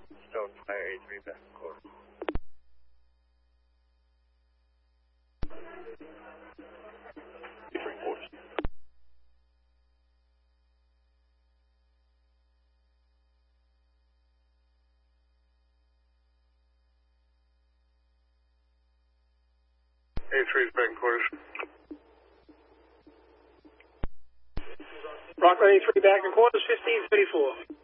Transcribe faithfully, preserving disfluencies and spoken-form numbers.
Stone Fire A three back and quarters. A three quarters. A three is back and quarters. Rockland A three back and quarters, fifteen thirty-four.